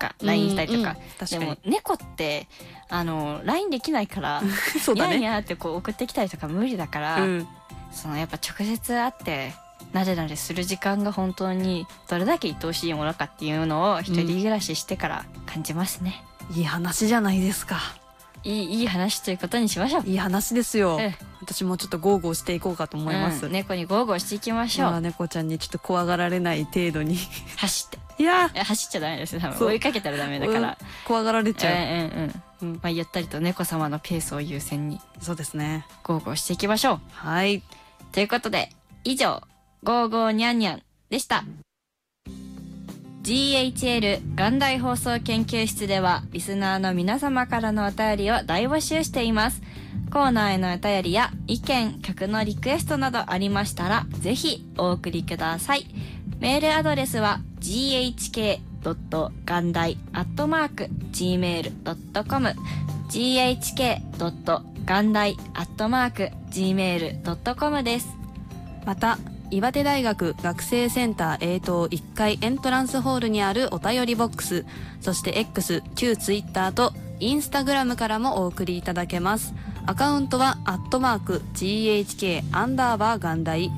か LINE したりとか、 確かに。 でも猫ってLINE できないからそうだね。 ニャーニャーってこう送ってきたりとか無理だから、そのやっぱ直接会ってなでなでする時間が本当にどれだけ愛おしいものかっていうのを一人暮らししてから感じますね。 いい話じゃないですか。 いい話ということにしましょう。 いい話ですよ。 うん、 私もちょっとゴーゴーしていこうかと思います。 猫にゴーゴーしていきましょう。 猫ちゃんにちょっと怖がられない程度に走って。 いや走っちゃダメですよ。多分追いかけたらダメだから。 怖がられちゃう。 まあゆったりと猫様のペースを優先に。 そうですね。 ゴーゴーしていきましょう。 はい。 ということで以上ゴーゴーニャンニャンでした。GHL 元来放送研究室ではリスナーの皆様からのお便りを大募集しています。コーナーへのお便りや意見、曲のリクエストなどありましたらぜひお送りください。メールアドレスは ghk.gandai@gmail.com ghk.gandai@gmail.com です。 また岩手大学学生センター A 棟1階エントランスホールにあるお便りボックス、そして X、旧 Twitter とインスタグラムからもお送りいただけます。アカウントは@GHK アンダーバー元来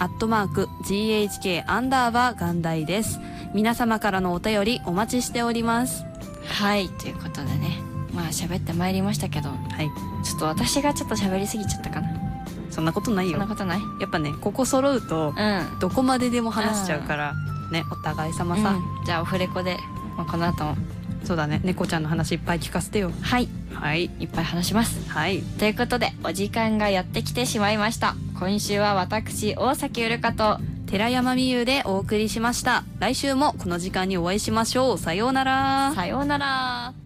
@GHK アンダーバー元来です。皆様からのお便りお待ちしております。 はい、ということでね、まあ喋ってまいりましたけど、 はい、 ちょっと私がちょっと喋りすぎちゃったかな。 そんなことないよ。 そんなことない。 やっぱね、ここ揃うと、どこまででも話しちゃうから、ね、お互い様さ。 じゃあオフレコで、まあ、この後も。 そうだね、猫ちゃんの話いっぱい聞かせてよ。 はい。 はい。 いっぱい話します。 はい。 ということで、お時間がやってきてしまいました。今週は私、大崎うるかと、 寺山美優でお送りしました。来週もこの時間にお会いしましょう。さようなら。 さようなら。